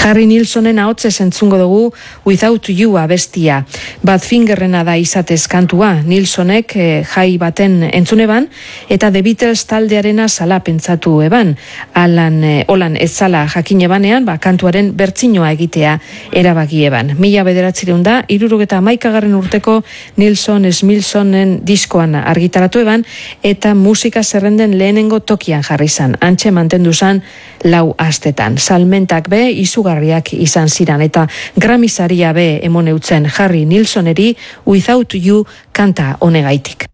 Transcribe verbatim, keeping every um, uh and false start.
Harry Nilssonen ahotsez entzungo dugu Without You abestia. Badfingerrena da izatez kantua, Nilssonek eh, jai baten entzuneban, eta The Beatles taldearena sala pentsatu eban. Alan, eh, Olan ez zala jakin ebanean, ba, kantuaren bertsinoa egitea erabaki eban. Mila bederatzireun da, irurugeta amaikagarren urteko Nilsson Smilsonen diskoan argitaratu eban, eta musika zerrenden lehenengo tokian jarri zan. Antxe mantendu zan lau astetan. Salmentak be, izugarriak izan ziran, eta Grammy saria be emone utzen Harry Nilssoneri Without You kanta honegaitik.